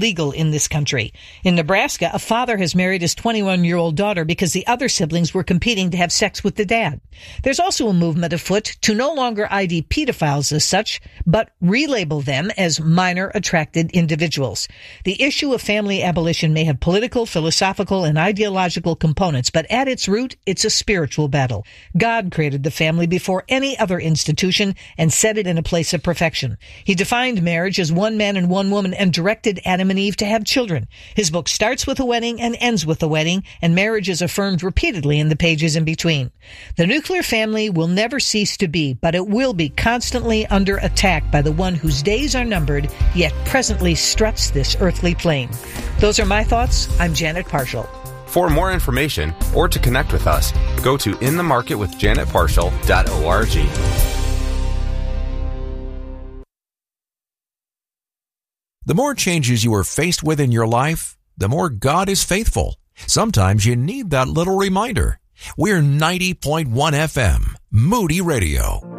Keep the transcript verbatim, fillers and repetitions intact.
illegal in this country. In Nebraska, a father has married his twenty-one-year-old daughter because the other siblings were competing to have sex with the dad. There's also a movement afoot to no longer I D pedophiles as such, but relabel them as minor attracted individuals. The issue of family abolition may have political, philosophical, and ideological components, but at its root, it's a spiritual battle. God created the family before any other institution and set it in a place of perfection. He defined marriage as one man and one woman and directed Adam and Eve to have children. His book starts with a wedding and ends with a wedding, and marriage is affirmed repeatedly in the pages in between. The nuclear family will never cease to be, but it will be constantly under attack by the one whose days are numbered, yet presently struts this earthly plane. Those are my thoughts. I'm Janet Parshall. For more information or to connect with us, go to in the market with janet parshall dot org. The more changes you are faced with in your life, the more God is faithful. Sometimes you need that little reminder. We're ninety point one F M, Moody Radio.